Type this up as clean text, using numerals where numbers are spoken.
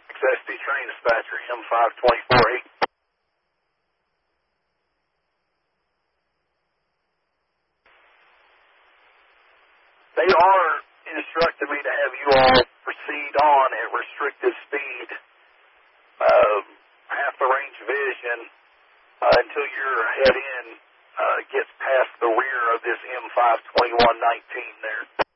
XSD train dispatcher, M5248. They are instructing me to have you all proceed on at restricted speed, half the range of vision, until your head end gets past the rear of this M52119 there.